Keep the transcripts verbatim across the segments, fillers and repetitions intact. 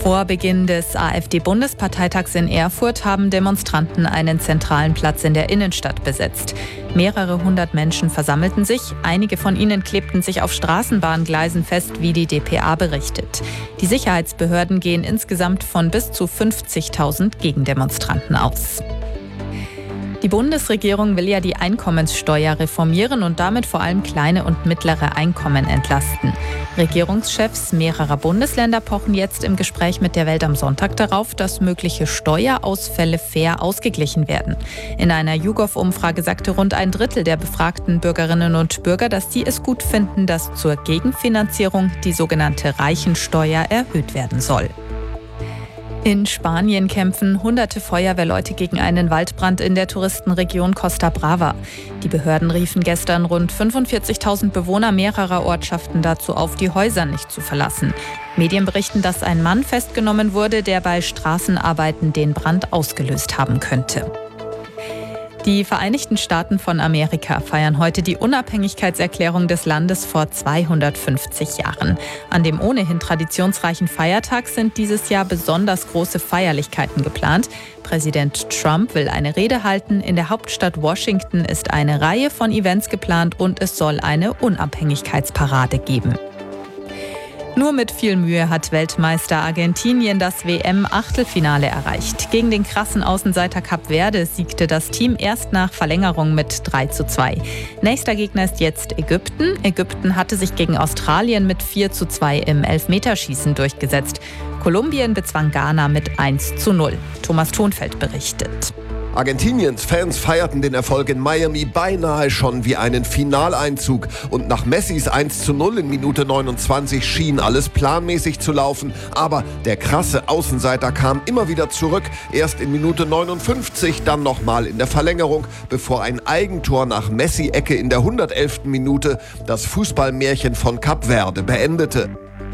Vor Beginn des AfD-Bundesparteitags in Erfurt haben Demonstranten einen zentralen Platz in der Innenstadt besetzt. Mehrere hundert Menschen versammelten sich. Einige von ihnen klebten sich auf Straßenbahngleisen fest, wie die d p a berichtet. Die Sicherheitsbehörden gehen insgesamt von bis zu fünfzigtausend Gegendemonstranten aus. Die Bundesregierung will ja die Einkommenssteuer reformieren und damit vor allem kleine und mittlere Einkommen entlasten. Regierungschefs mehrerer Bundesländer pochen jetzt im Gespräch mit der Welt am Sonntag darauf, dass mögliche Steuerausfälle fair ausgeglichen werden. In einer YouGov-Umfrage sagte rund ein Drittel der befragten Bürgerinnen und Bürger, dass sie es gut finden, dass zur Gegenfinanzierung die sogenannte Reichensteuer erhöht werden soll. In Spanien kämpfen hunderte Feuerwehrleute gegen einen Waldbrand in der Touristenregion Costa Brava. Die Behörden riefen gestern rund fünfundvierzigtausend Bewohner mehrerer Ortschaften dazu auf, die Häuser nicht zu verlassen. Medien berichten, dass ein Mann festgenommen wurde, der bei Straßenarbeiten den Brand ausgelöst haben könnte. Die Vereinigten Staaten von Amerika feiern heute die Unabhängigkeitserklärung des Landes vor zweihundertfünfzig Jahren. An dem ohnehin traditionsreichen Feiertag sind dieses Jahr besonders große Feierlichkeiten geplant. Präsident Trump will eine Rede halten. In der Hauptstadt Washington ist eine Reihe von Events geplant und es soll eine Unabhängigkeitsparade geben. Nur mit viel Mühe hat Weltmeister Argentinien das W M-Achtelfinale erreicht. Gegen den krassen Außenseiter Kap Verde siegte das Team erst nach Verlängerung mit drei zu zwei. Nächster Gegner ist jetzt Ägypten. Ägypten hatte sich gegen Australien mit vier zu zwei im Elfmeterschießen durchgesetzt. Kolumbien bezwang Ghana mit eins zu null. Thomas Thonfeld berichtet. Argentiniens Fans feierten den Erfolg in Miami beinahe schon wie einen Finaleinzug. Und nach Messis eins zu null in Minute neunundzwanzig schien alles planmäßig zu laufen. Aber der krasse Außenseiter kam immer wieder zurück. Erst in Minute neunundfünfzig, dann nochmal in der Verlängerung, bevor ein Eigentor nach Messi-Ecke in der hundertelften Minute das Fußballmärchen von Kap Verde beendete.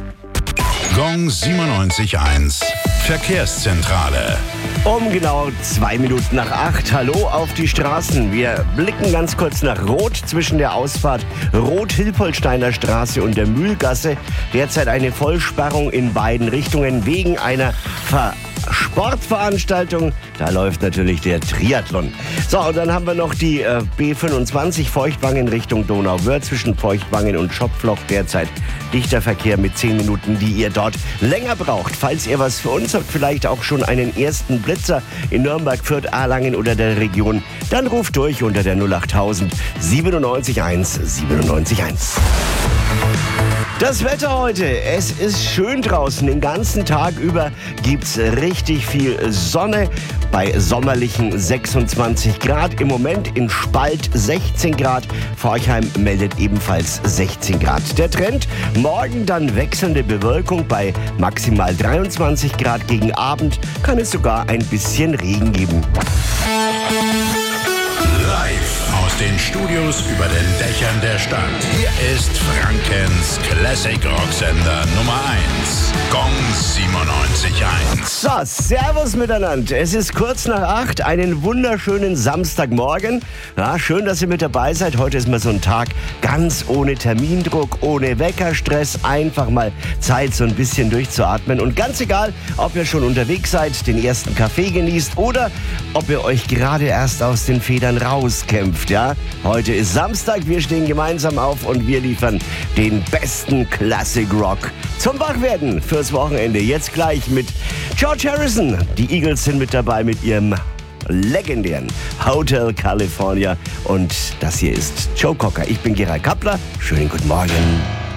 Gong siebenundneunzig Komma eins Verkehrszentrale. Um genau zwei Minuten nach acht. Hallo auf die Straßen. Wir blicken ganz kurz nach Rot zwischen der Ausfahrt Rot-Hilpoltsteiner Straße und der Mühlgasse. Derzeit eine Vollsperrung in beiden Richtungen wegen einer Ver Sportveranstaltung. Da läuft natürlich der Triathlon. So, und dann haben wir noch die äh, B fünfundzwanzig Feuchtwangen Richtung Donauwörth zwischen Feuchtwangen und Schopfloch. Derzeit dichter Verkehr mit zehn Minuten, die ihr dort länger braucht. Falls ihr was für uns habt, vielleicht auch schon einen ersten Blitzer in Nürnberg, Fürth, Erlangen oder der Region, dann ruft durch unter der null achttausend siebenundneunzig eins siebenundneunzig eins. Das Wetter heute, es ist schön draußen. Den ganzen Tag über gibt's richtig viel Sonne bei sommerlichen sechsundzwanzig Grad. Im Moment in Spalt sechzehn Grad. Forchheim meldet ebenfalls sechzehn Grad. Der Trend, morgen dann wechselnde Bewölkung bei maximal dreiundzwanzig Grad. Gegen Abend kann es sogar ein bisschen Regen geben. Live aus den Studios über den Dächern der Stadt. Hier ist Frankens Classic Rocksender Nummer eins. Gong siebenundneunzig Komma eins. So, servus miteinander. Es ist kurz nach acht, einen wunderschönen Samstagmorgen. Ja, schön, dass ihr mit dabei seid. Heute ist mal so ein Tag ganz ohne Termindruck, ohne Weckerstress. Einfach mal Zeit, so ein bisschen durchzuatmen. Und ganz egal, ob ihr schon unterwegs seid, den ersten Kaffee genießt oder ob ihr euch gerade erst aus den Federn rauskämpft. Ja? Heute ist Samstag, wir stehen gemeinsam auf und wir liefern den besten Classic Rock zum Wachwerden fürs Wochenende. Jetzt gleich mit George Harrison. Die Eagles sind mit dabei mit ihrem legendären Hotel California. Und das hier ist Joe Cocker. Ich bin Gerald Kappler. Schönen guten Morgen.